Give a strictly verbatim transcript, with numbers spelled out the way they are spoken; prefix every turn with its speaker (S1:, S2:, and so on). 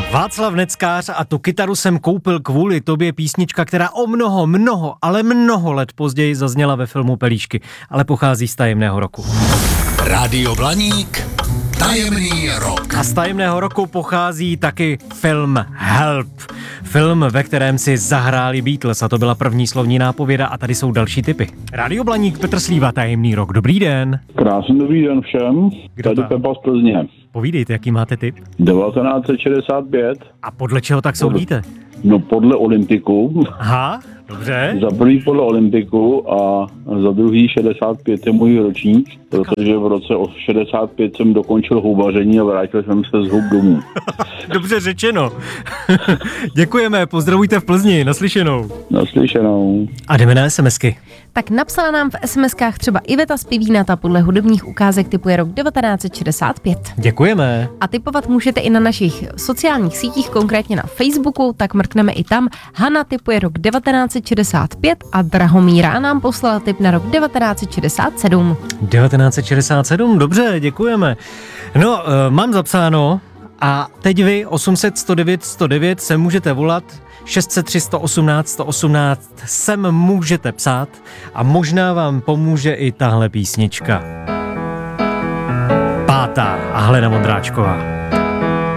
S1: Václav Neckář a tu kytaru jsem koupil kvůli tobě, písnička, která o mnoho, mnoho, ale mnoho let později zazněla ve filmu Pelíšky, ale pochází z Tajemného roku.
S2: Rádio Blaník, Tajemný rok.
S1: A z Tajemného roku pochází taky film Help. Film, ve kterém si zahráli Beatles, a to byla první slovní nápověda a tady jsou další tipy. Rádio Blaník, Petr Slíva, Tajemný rok. Dobrý den.
S3: Krásný dobrý den všem.
S1: Kdo
S3: Tady
S1: tam?
S3: Pepa z Plzně.
S1: Povídejte, jaký máte tip?
S3: devatenáct set šedesát pět.
S1: A podle čeho tak soudíte?
S3: No podle Olympiku.
S1: Aha, dobře.
S3: Za prvý podle Olympiku a za druhý šedesát pět je můj ročník, protože v roce šedesát pět jsem dokončil houbaření a vrátil jsem se z hub domů.
S1: Dobře řečeno. Děkujeme, pozdravujte v Plzni, naslyšenou.
S3: Naslyšenou.
S1: A jdeme na SMSky.
S4: Tak napsala nám v SMSkách třeba Iveta z Pivínata, podle hudebních ukázek typuje rok devatenáct set šedesát pět.
S1: Děkujeme.
S4: A typovat můžete i na našich sociálních sítích, konkrétně na Facebooku, tak mrkneme i tam. Hana typuje rok devatenáct set šedesát pět a Drahomíra nám poslala tip na rok devatenáct set šedesát sedm.
S1: devatenáct set šedesát sedm, dobře, děkujeme. No, uh, mám zapsáno a teď vy osm set sto devět sto devět se můžete volat, šest set tři sto osmnáct sto osmnáct sem můžete psát a možná vám pomůže i tahle písnička. Pátá a Helena Vondráčková.